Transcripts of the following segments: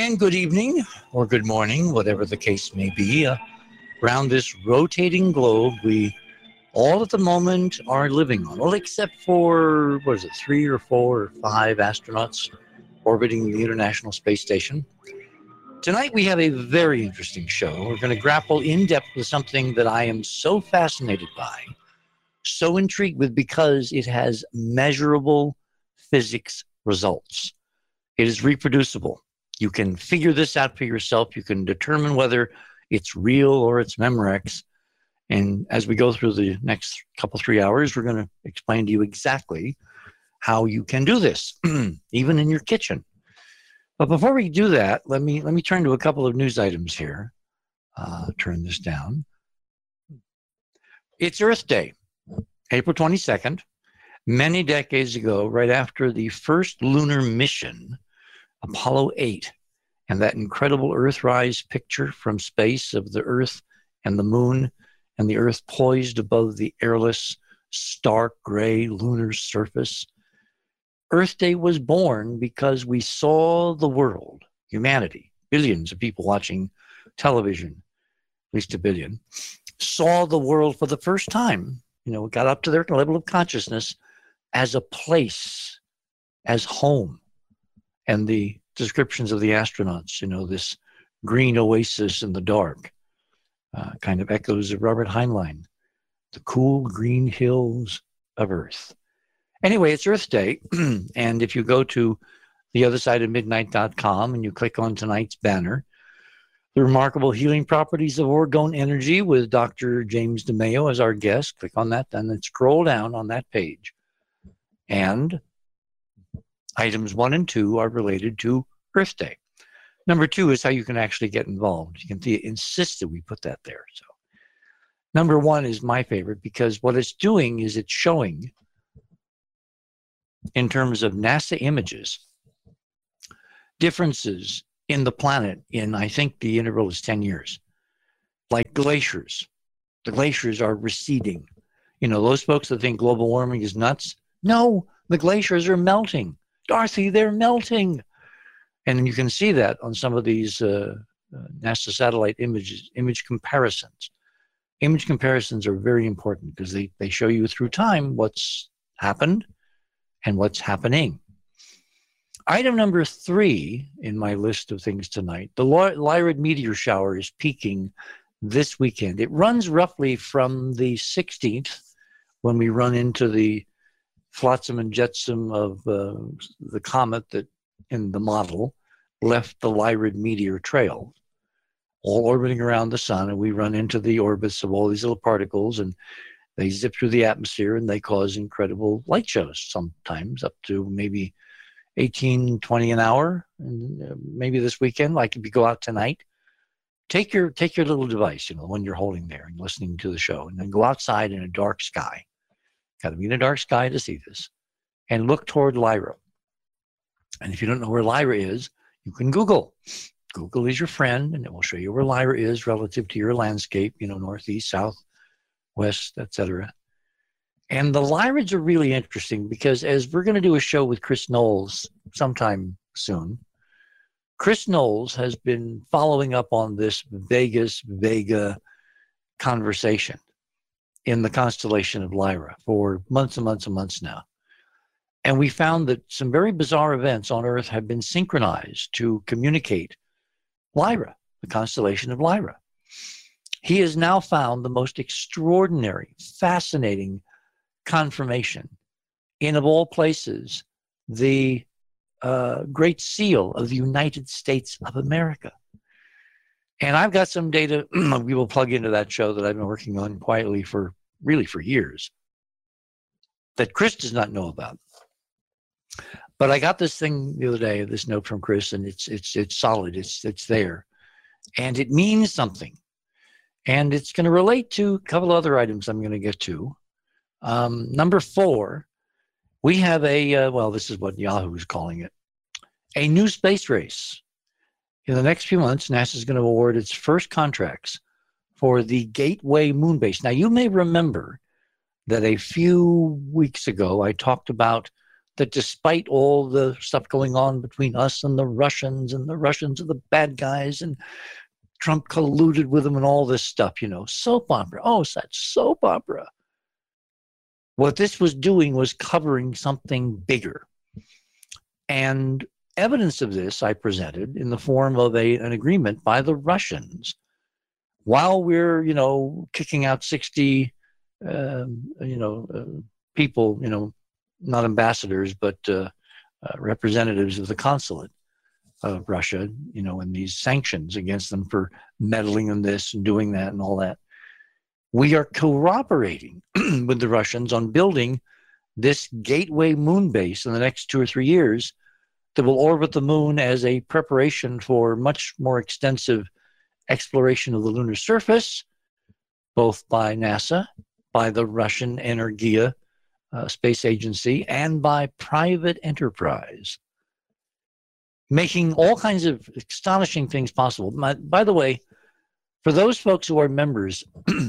And good evening, or good morning, whatever the case may be. Around this rotating globe, we all at the moment are living on. Well, except for, what is it, 3 or 4 or 5 astronauts orbiting the International Space Station. Tonight we have a very interesting show. We're going to grapple in depth with something that I am so fascinated by, so intrigued with, because it has measurable physics results. It is reproducible. You can figure this out for yourself. You can determine whether it's real or it's Memorex. And as we go through the next couple, 3 hours, we're going to explain to you exactly how you can do this, even in your kitchen. But before we do that, let me turn to a couple of news items here. Turn this down. It's Earth Day, April 22nd. Many decades ago, right after the first lunar mission, Apollo 8, and that incredible Earthrise picture from space of the Earth and the moon, and the Earth poised above the airless, stark gray lunar surface. Earth Day was born because we saw the world, humanity, billions of people watching television, at least a billion, saw the world for the first time. It got up to their level of consciousness as a place, as home. And the descriptions of the astronauts, this green oasis in the dark, kind of echoes of Robert Heinlein, the cool green hills of Earth. Anyway, it's Earth Day, and if you go to theothersideofmidnight.com and you click on tonight's banner, the remarkable healing properties of orgone energy with Dr. James DeMayo as our guest, click on that, and then scroll down on that page. And items 1 and 2 are related to Earth Day. Number 2 is how you can actually get involved. You can see it insisted we put that there. So number 1 is my favorite because what it's doing is it's showing, in terms of NASA images, differences in the planet in, I think the interval is 10 years. Like glaciers. The glaciers are receding. Those folks that think global warming is nuts, no, the glaciers are melting. Dorothy, they're melting. And you can see that on some of these NASA satellite image comparisons. Image comparisons are very important because they show you through time what's happened and what's happening. Item number 3 in my list of things tonight, the Lyrid meteor shower is peaking this weekend. It runs roughly from the 16th, when we run into the flotsam and jetsam of the comet that, in the model, left the Lyrid meteor trail, all orbiting around the sun, and we run into the orbits of all these little particles, and they zip through the atmosphere, and they cause incredible light shows, sometimes up to maybe 18, 20 an hour. And maybe this weekend, like if you go out tonight, take your little device, when you're holding there and listening to the show, and then go outside in a dark sky. Got to be in a dark sky to see this, and look toward Lyra. And if you don't know where Lyra is, you can Google. Google is your friend, and it will show you where Lyra is relative to your landscape, northeast, south, west, etc. And the Lyrids are really interesting because, as we're going to do a show with Chris Knowles sometime soon, Chris Knowles has been following up on this Vega conversation in the constellation of Lyra for months and months and months now. And we found that some very bizarre events on Earth have been synchronized to communicate Lyra, the constellation of Lyra. He has now found the most extraordinary, fascinating confirmation in, of all places, the Great Seal of the United States of America. And I've got some data we will plug into that show that I've been working on quietly for years that Chris does not know about. But I got this thing the other day, this note from Chris, and it's solid. It's there, and it means something, and it's going to relate to a couple other items I'm going to get to. Number 4, we have this is what Yahoo is calling it, a new space race. In the next few months, NASA is going to award its first contracts for the Gateway moon base. Now, you may remember that a few weeks ago, I talked about that despite all the stuff going on between us and the Russians are the bad guys and Trump colluded with them and all this stuff, soap opera. Oh, it's that soap opera. What this was doing was covering something bigger. And evidence of this I presented in the form of an agreement by the Russians. While we're, kicking out 60, people, not ambassadors, but representatives of the consulate of Russia, and these sanctions against them for meddling in this and doing that and all that. We are cooperating with the Russians on building this gateway moon base in the next 2 or 3 years that will orbit the moon as a preparation for much more extensive exploration of the lunar surface, both by NASA, by the Russian Energia Space Agency, and by private enterprise, making all kinds of astonishing things possible. By the way, for those folks who are members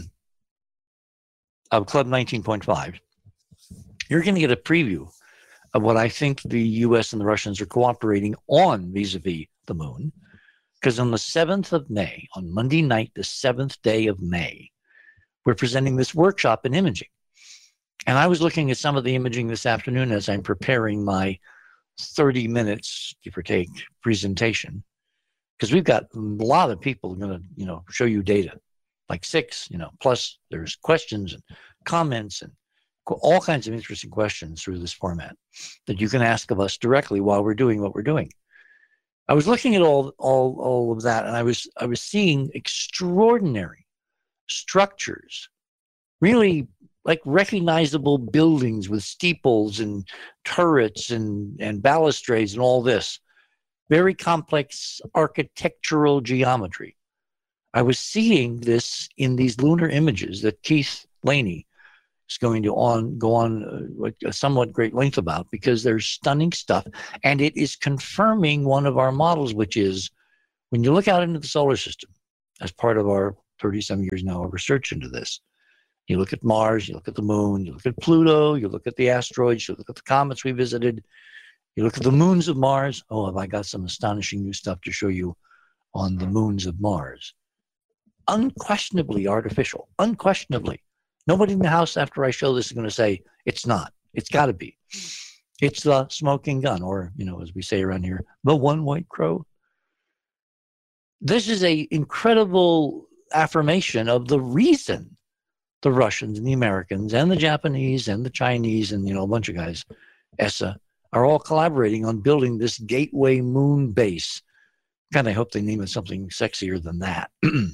of Club 19.5, you're going to get a preview of what I think the U.S. and the Russians are cooperating on vis-a-vis the moon. Because on the 7th of May, on Monday night, the 7th day of May, we're presenting this workshop in imaging. And I was looking at some of the imaging this afternoon as I'm preparing my 30 minutes, give or take, presentation. Because we've got a lot of people going to, show you data, like 6, plus there's questions and comments and all kinds of interesting questions through this format that you can ask of us directly while we're doing what we're doing. I was looking at all of that, and I was seeing extraordinary structures, really like recognizable buildings with steeples and turrets and balustrades and all this. Very complex architectural geometry. I was seeing this in these lunar images that Keith Laney is going to go on a somewhat great length about, because there's stunning stuff, and it is confirming one of our models, which is when you look out into the solar system as part of our 30-some years now of research into this, you look at Mars, you look at the moon, you look at Pluto, you look at the asteroids, you look at the comets we visited, you look at the moons of Mars. Oh, have I got some astonishing new stuff to show you on the moons of Mars. Unquestionably artificial, unquestionably. Nobody in the house after I show this is going to say it's not. It's got to be. It's the smoking gun, or, as we say around here, the one white crow. This is an incredible affirmation of the reason the Russians and the Americans and the Japanese and the Chinese and, a bunch of guys, ESA, are all collaborating on building this gateway moon base. God, I hope they name it something sexier than that.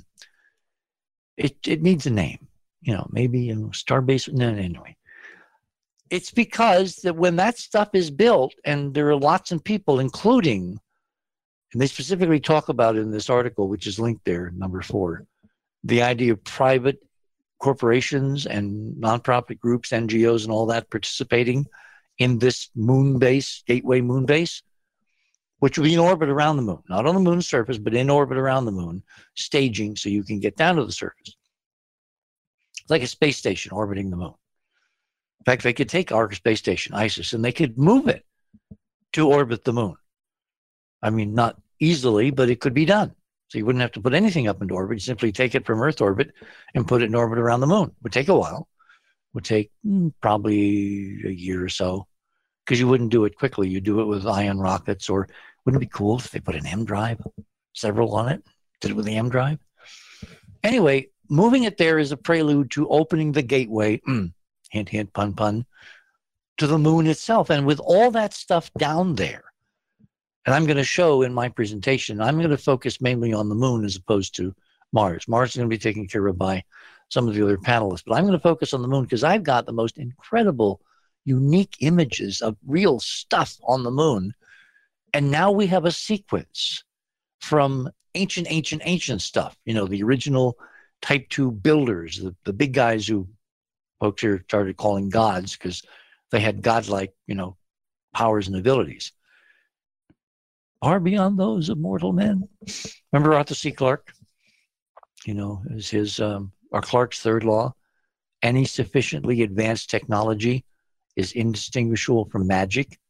It needs a name. Maybe Starbase. No, anyway. It's because that when that stuff is built, and there are lots of people, including, and they specifically talk about in this article, which is linked there, number 4, the idea of private corporations and nonprofit groups, NGOs, and all that participating in this moon base, gateway moon base, which will be in orbit around the moon, not on the moon's surface, but in orbit around the moon, staging so you can get down to the surface. It's like a space station orbiting the moon. In fact, they could take our space station, ISIS, and they could move it to orbit the moon. I mean, not easily, but it could be done. So you wouldn't have to put anything up into orbit. You simply take it from Earth orbit and put it in orbit around the moon. It would take a while. It would take probably a year or so, because you wouldn't do it quickly. You do it with ion rockets, or wouldn't it be cool if they put an M drive, several on it, did it with the M drive? Anyway, moving it there is a prelude to opening the gateway, hint, hint, pun, pun, to the moon itself. And with all that stuff down there, and I'm going to show in my presentation, I'm going to focus mainly on the moon as opposed to Mars. Mars is going to be taken care of by some of the other panelists, but I'm going to focus on the moon because I've got the most incredible, unique images of real stuff on the moon. And now we have a sequence from ancient stuff, the original Type 2 builders, the big guys who folks here started calling gods because they had godlike, powers and abilities. Far beyond those of mortal men. Remember Arthur C. Clarke? Is his Clarke's third law. Any sufficiently advanced technology is indistinguishable from magic.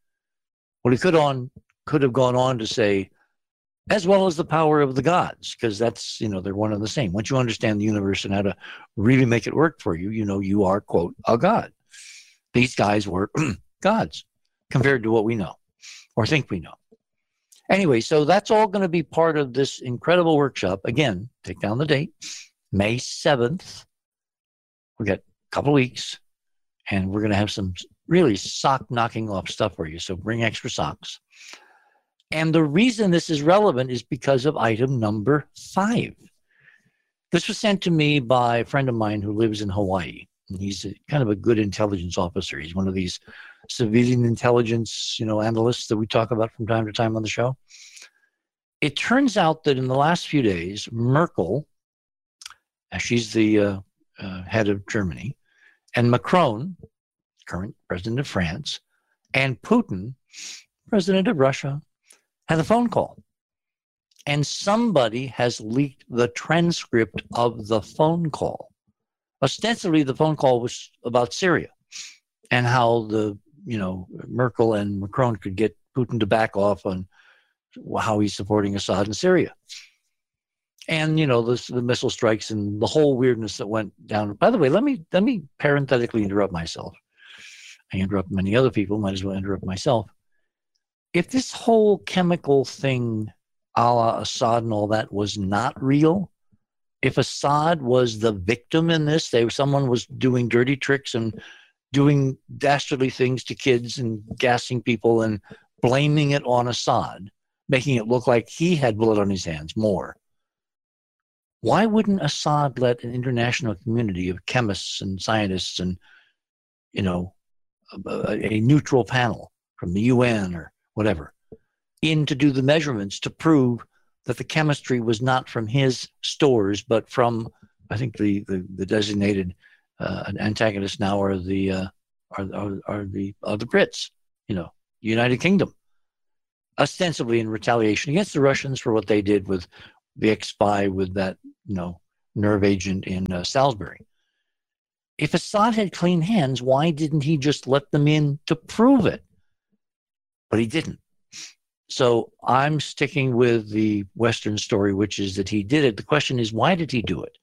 Well, he could have gone on to say, as well as the power of the gods, because that's, they're one and the same. Once you understand the universe and how to really make it work for you, you are, quote, a god. These guys were gods compared to what we know or think we know. Anyway, so that's all going to be part of this incredible workshop. Again, take down the date, May 7th. We got a couple of weeks, and we're going to have some really sock knocking off stuff for you. So bring extra socks. And the reason this is relevant is because of item number 5. This was sent to me by a friend of mine who lives in Hawaii. And he's kind of a good intelligence officer. He's one of these civilian intelligence, analysts that we talk about from time to time on the show. It turns out that in the last few days, Merkel, she's the head of Germany, and Macron, current president of France, and Putin, president of Russia, had a phone call. And somebody has leaked the transcript of the phone call. Ostensibly, the phone call was about Syria and how Merkel and Macron could get Putin to back off on how he's supporting Assad in Syria. And, the missile strikes and the whole weirdness that went down. By the way, let me parenthetically interrupt myself. I interrupt many other people, might as well interrupt myself. If this whole chemical thing a la Assad and all that was not real, if Assad was the victim in this, someone was doing dirty tricks and doing dastardly things to kids and gassing people and blaming it on Assad, making it look like he had blood on his hands more, why wouldn't Assad let an international community of chemists and scientists and, a neutral panel from the UN or whatever in to do the measurements to prove that the chemistry was not from his stores, but from, I think the designated antagonists now are the Brits, United Kingdom, ostensibly in retaliation against the Russians for what they did with the ex-spy with that, nerve agent in Salisbury. If Assad had clean hands, why didn't he just let them in to prove it? But he didn't. So I'm sticking with the Western story, which is that he did it. The question is, why did he do it?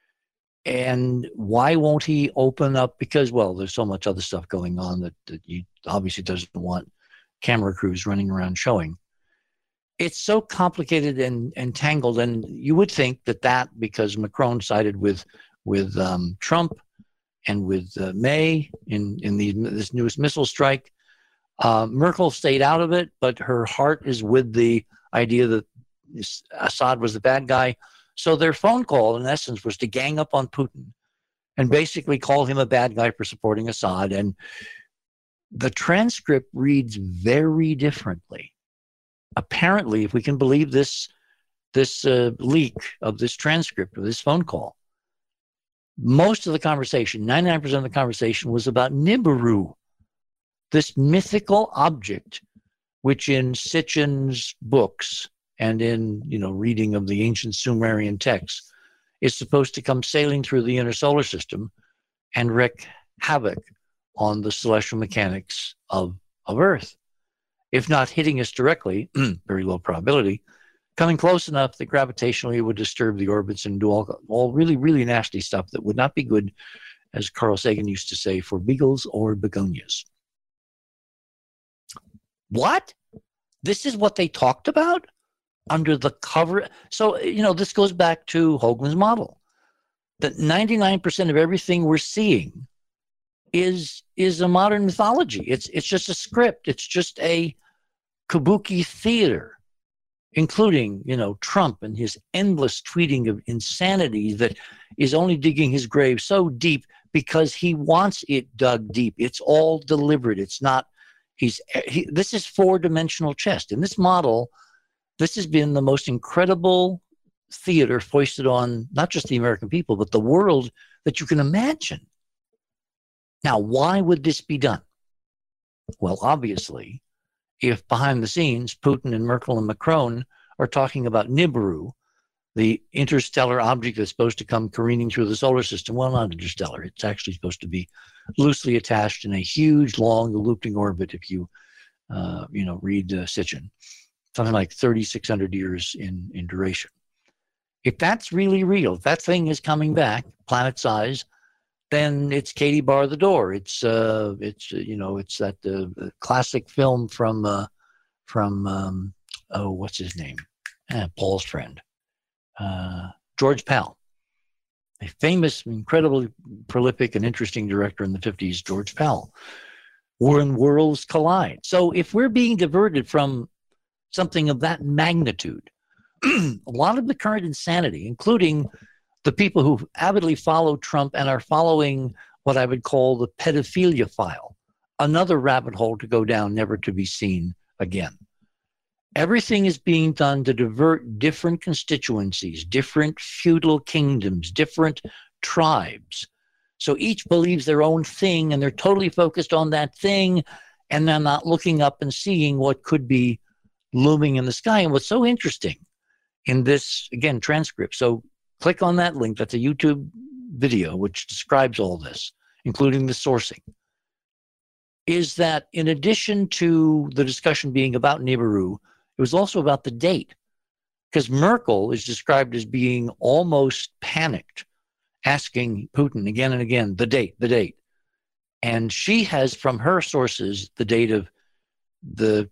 And why won't he open up? Because, well, there's so much other stuff going on that he obviously doesn't want camera crews running around showing. It's so complicated and tangled. And you would think that because Macron sided with Trump and with May in this newest missile strike, Merkel stayed out of it, but her heart is with the idea that Assad was the bad guy. So their phone call, in essence, was to gang up on Putin and basically call him a bad guy for supporting Assad. And the transcript reads very differently. Apparently, if we can believe this leak of this transcript of this phone call, most of the conversation, 99% of the conversation, was about Nibiru, this mythical object, which in Sitchin's books and in reading of the ancient Sumerian texts is supposed to come sailing through the inner solar system and wreak havoc on the celestial mechanics of Earth. If not hitting us directly, very low probability, coming close enough that gravitationally it would disturb the orbits and do all really, really nasty stuff that would not be good, as Carl Sagan used to say, for beagles or begonias. What? This is what they talked about under the cover? So, this goes back to Hoagland's model, that 99% of everything we're seeing is a modern mythology. It's just a script. It's just a kabuki theater, including, Trump and his endless tweeting of insanity that is only digging his grave so deep because he wants it dug deep. It's all deliberate. It's not, this is four-dimensional chess. In this model, this has been the most incredible theater foisted on not just the American people, but the world that you can imagine. Now, why would this be done? Well, obviously, if behind the scenes, Putin and Merkel and Macron are talking about Nibiru, the interstellar object that's supposed to come careening through the solar system. Well, not interstellar. It's actually supposed to be loosely attached in a huge, long, looping orbit if you Reed Sitchin, something like 3,600 years in duration. If that's really real, if that thing is coming back, planet size, then it's Katie bar the door. It's that the classic film from what's his name? Paul's friend, George Pal, a famous, incredibly prolific and interesting director in the 50s, George Pal. When worlds collide. So if we're being diverted from something of that magnitude, a lot of the current insanity, including the people who avidly follow Trump and are following what I would call the pedophilia file, another rabbit hole to go down, never to be seen again. Everything is being done to divert different constituencies, different feudal kingdoms, different tribes. So each believes their own thing, and they're totally focused on that thing, and they're not looking up and seeing what could be looming in the sky. And what's so interesting in this, again, transcript, so click on that link. That's a YouTube video which describes all this, including the sourcing, is that in addition to the discussion being about Nibiru, it was also about the date, because Merkel is described as being almost panicked, asking Putin again and again, the date. And she has, from her sources, the date of the,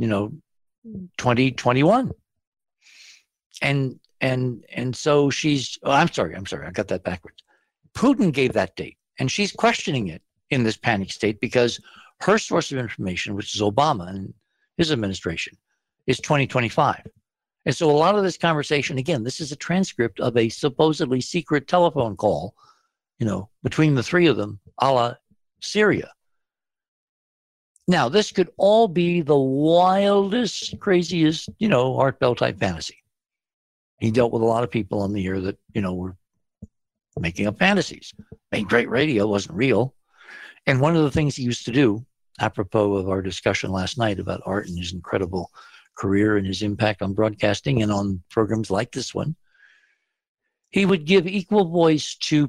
2021. And so she's, I'm sorry, I got that backwards. Putin gave that date, and she's questioning it in this panic state because her source of information, which is Obama and his administration, is 2025. And so a lot of this conversation, again, this is a transcript of a supposedly secret telephone call, between the three of them, a la Syria. Now, this could all be the wildest, craziest, Art Bell type fantasy. He dealt with a lot of people on the air that, were making up fantasies. Made great radio, wasn't real. And one of the things he used to do, apropos of our discussion last night about Art and his incredible career and his impact on broadcasting and on programs like this one, he would give equal voice to